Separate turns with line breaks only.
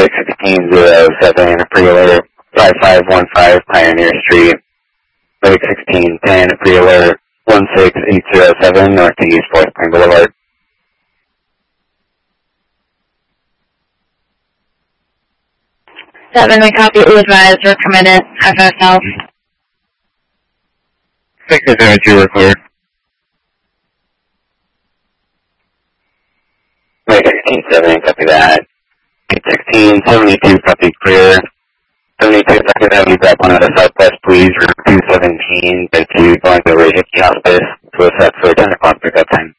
Lake 1607, pre-alert 5515 Pioneer Street, Lake 1610, pre-alert 16807, Northeast 4th Spring Boulevard.
7, we copy, we advise, we're committed, FSL.
672 record. Lake 1670, copy that. 1672, copy clear. 72 seconds, have you back on the southwest, please. Route 217, then to going to Hickey Hospice to a set for 10 o'clock pickup time.